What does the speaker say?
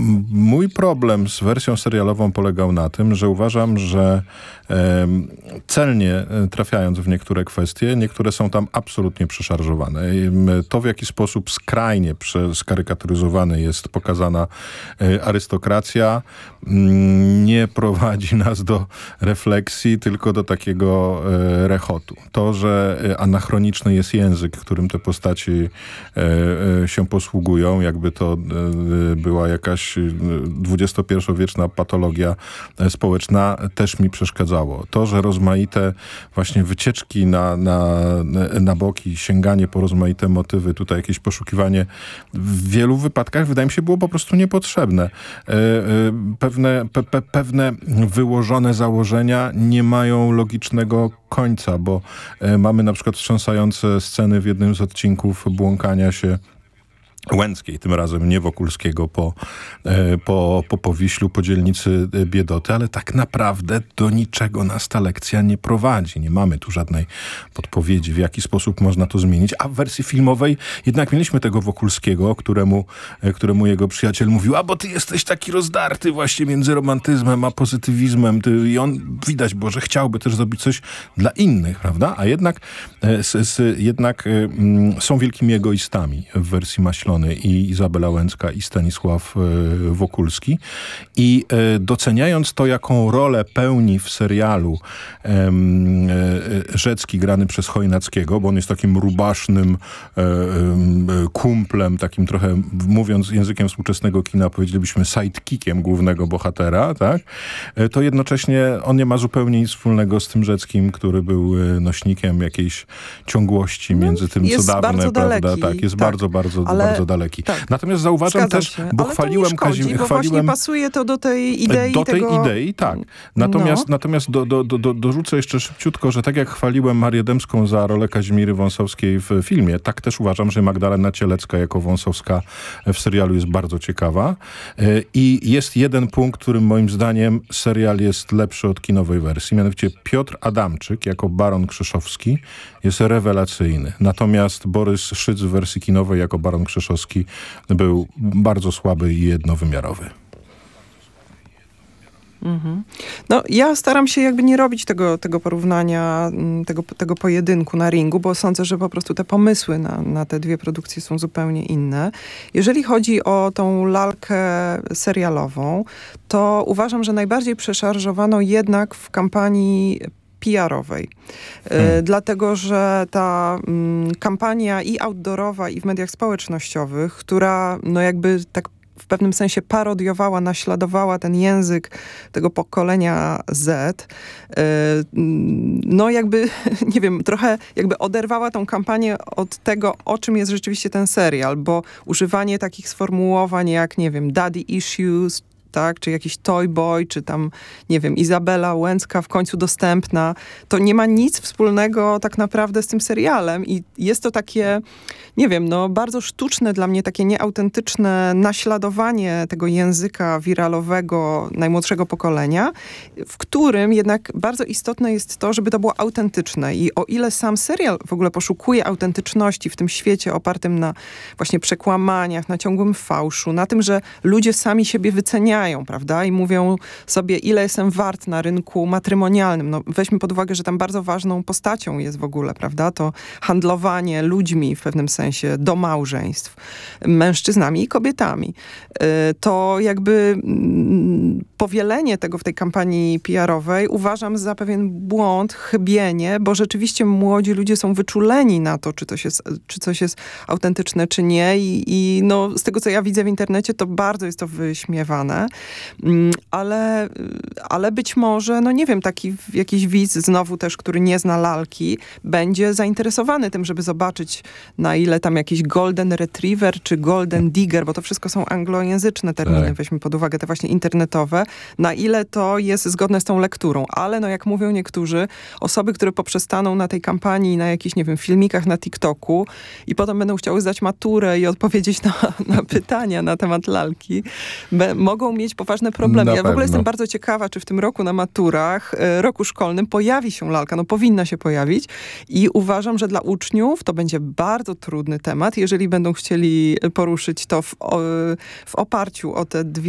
Mój problem z wersją serialową polegał na tym, że uważam, że celnie trafiając w niektóre kwestie, niektóre są tam absolutnie przeszarżowane. To, w jaki sposób skrajnie skarykatyryzowane jest pokazana arystokracja, nie prowadzi nas do refleksji, tylko do takiego rechotu. To, że anachroniczny jest język, którym te postaci się posługują, jakby to była jakaś XXI-wieczna patologia społeczna, też mi przeszkadzało. To, że rozmaite właśnie wycieczki na boki, sięganie po rozmaite motywy, tutaj jakieś poszukiwanie w wielu wypadkach, wydaje mi się, było po prostu niepotrzebne. Pewne wyłożone założenia nie mają logicznego końca, bo mamy na przykład wstrząsające sceny w jednym z odcinków błąkania się Łęckiej, tym razem nie Wokulskiego, po Powiślu, po dzielnicy Biedoty, ale tak naprawdę do niczego nas ta lekcja nie prowadzi. Nie mamy tu żadnej podpowiedzi, w jaki sposób można to zmienić, a w wersji filmowej jednak mieliśmy tego Wokulskiego, któremu jego przyjaciel mówił, a bo ty jesteś taki rozdarty właśnie między romantyzmem a pozytywizmem. I on widać było, że chciałby też zrobić coś dla innych, prawda? A jednak są wielkimi egoistami w wersji Maślony i Izabela Łęcka i Stanisław Wokulski. I doceniając to, jaką rolę pełni w serialu Rzecki grany przez Chojnackiego, bo on jest takim rubasznym kumplem, takim trochę, mówiąc językiem współczesnego kina, powiedzielibyśmy sidekickiem głównego bohatera, tak? To jednocześnie on nie ma zupełnie nic wspólnego z tym Rzeckim, który był nośnikiem jakiejś ciągłości między tym, co dawne, prawda? Tak, jest bardzo daleki. Tak. Natomiast zauważam też, bo chwaliłem Kazimierza. Bo właśnie pasuje to do tej idei. Tak. Natomiast dorzucę jeszcze szybciutko, że tak jak chwaliłem Marię Dębską za rolę Kazimiery Wąsowskiej w filmie, tak też uważam, że Magdalena Cielecka jako Wąsowska w serialu jest bardzo ciekawa. I jest jeden punkt, którym moim zdaniem serial jest lepszy od kinowej wersji. Mianowicie Piotr Adamczyk jako Baron Krzeszowski jest rewelacyjny. Natomiast Borys Szyc w wersji kinowej jako Baron Krzeszowski był bardzo słaby i jednowymiarowy. Mhm. No, ja staram się jakby nie robić tego porównania, tego pojedynku na ringu, bo sądzę, że po prostu te pomysły na te dwie produkcje są zupełnie inne. Jeżeli chodzi o tą lalkę serialową, to uważam, że najbardziej przeszarżowano jednak w kampanii PR-owej. Dlatego, że ta kampania i outdoorowa, i w mediach społecznościowych, która no jakby tak w pewnym sensie parodiowała, naśladowała ten język tego pokolenia Z, no jakby, nie wiem, trochę jakby oderwała tą kampanię od tego, o czym jest rzeczywiście ten serial, bo używanie takich sformułowań jak, nie wiem, daddy issues, tak, czy jakiś Toy Boy, czy tam, nie wiem, Izabela Łęcka w końcu dostępna, to nie ma nic wspólnego tak naprawdę z tym serialem i jest to takie, nie wiem, no bardzo sztuczne dla mnie, takie nieautentyczne naśladowanie tego języka wiralowego najmłodszego pokolenia, w którym jednak bardzo istotne jest to, żeby to było autentyczne i o ile sam serial w ogóle poszukuje autentyczności w tym świecie opartym na właśnie przekłamaniach, na ciągłym fałszu, na tym, że ludzie sami siebie wyceniają, prawda? I mówią sobie, ile jestem wart na rynku matrymonialnym. No, weźmy pod uwagę, że tam bardzo ważną postacią jest w ogóle, prawda? To handlowanie ludźmi w pewnym sensie do małżeństw. Mężczyznami i kobietami. To jakby powielenie tego w tej kampanii PR-owej uważam za pewien błąd, chybienie, bo rzeczywiście młodzi ludzie są wyczuleni na to, czy coś jest autentyczne, czy nie. I no, z tego, co ja widzę w internecie, to bardzo jest to wyśmiewane. Ale być może, no nie wiem, taki jakiś widz znowu też, który nie zna lalki, będzie zainteresowany tym, żeby zobaczyć, na ile tam jakiś golden retriever czy golden digger, bo to wszystko są anglojęzyczne terminy, tak. Weźmy pod uwagę te właśnie internetowe, na ile to jest zgodne z tą lekturą. Ale no jak mówią niektórzy, osoby, które poprzestaną na tej kampanii, na jakichś, nie wiem, filmikach na TikToku i potem będą chciały zdać maturę i odpowiedzieć na pytania na temat lalki, mogą mieć poważne problemy. Ja w ogóle jestem bardzo ciekawa, czy w tym roku na maturach, roku szkolnym pojawi się lalka. No powinna się pojawić i uważam, że dla uczniów to będzie bardzo trudny temat, jeżeli będą chcieli poruszyć to w oparciu o te dwie